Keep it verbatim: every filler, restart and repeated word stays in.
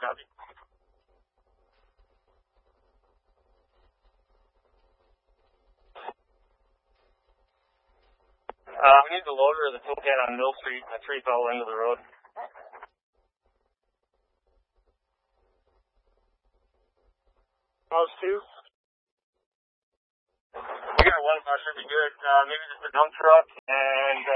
copy. Uh, we need the loader of the tool can on Mill Street. The tree fell into the road. House two. We got one bus, should be good. Uh, maybe just a dump truck and